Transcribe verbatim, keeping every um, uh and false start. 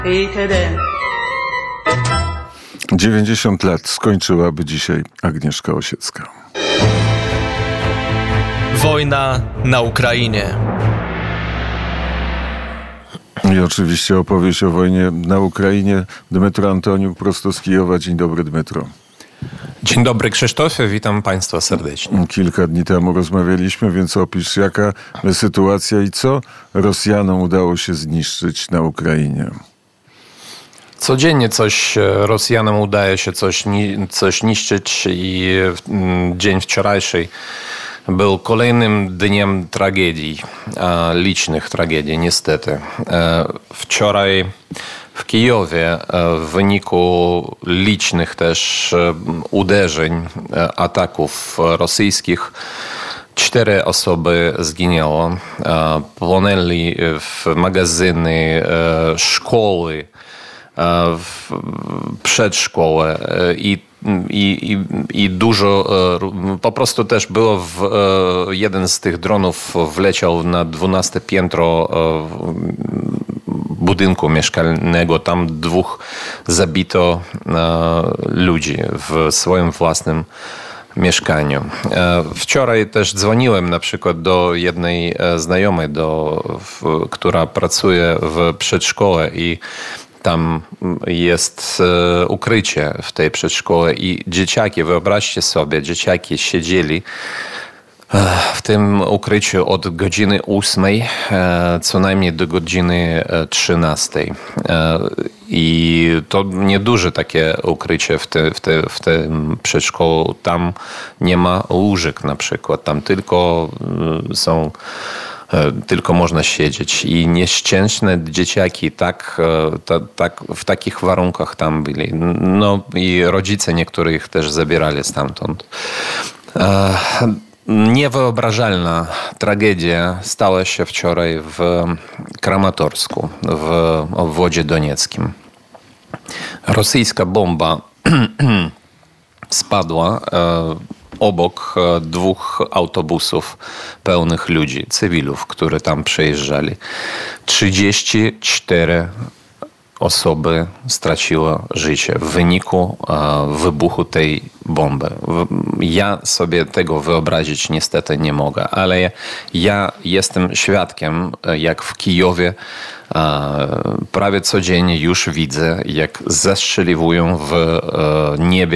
dziewięćdziesiąt lat skończyłaby dzisiaj Agnieszka Osiecka. Wojna na Ukrainie. I oczywiście opowieść o wojnie na Ukrainie. Dmytro Antoniuk, prosto z Kijowa. Dzień dobry, Dmytro. Dzień dobry, Krzysztofie, witam Państwa serdecznie. Kilka dni temu rozmawialiśmy, więc opisz, jaka sytuacja i co Rosjanom udało się zniszczyć na Ukrainie. Codziennie coś Rosjanom udaje się coś, coś niszczyć i dzień wczorajszy był kolejnym dniem tragedii, licznych tragedii, niestety. Wczoraj w Kijowie w wyniku licznych też uderzeń, ataków rosyjskich cztery osoby zginęło. Płonęli w magazyny, szkoły, przedszkoły i I, i, i dużo, po prostu też było, w, jeden z tych dronów wleciał na dwunaste piętro budynku mieszkalnego. Tam dwóch zabito ludzi w swoim własnym mieszkaniu. Wczoraj też dzwoniłem na przykład do jednej znajomej, do, w, która pracuje w przedszkole i tam jest ukrycie w tej przedszkole i dzieciaki, wyobraźcie sobie, dzieciaki siedzieli w tym ukryciu od godziny ósmej co najmniej do godziny trzynastej. I to nieduże takie ukrycie w, te, w, te, w tym przedszkolu. Tam nie ma łóżek na przykład, tam tylko są tylko można siedzieć i nieszczęśne dzieciaki tak, ta, tak, w takich warunkach tam byli. No i rodzice niektórych też zabierali stamtąd. Niewyobrażalna tragedia stała się wczoraj w Kramatorsku, w obwodzie donieckim. Rosyjska bomba spadła obok dwóch autobusów pełnych ludzi, cywilów, które tam przejeżdżali. trzydzieści cztery osoby straciły życie w wyniku wybuchu tej bomby. Ja sobie tego wyobrazić niestety nie mogę, ale ja jestem świadkiem, jak w Kijowie prawie codziennie już widzę, jak zestrzeliwują w niebie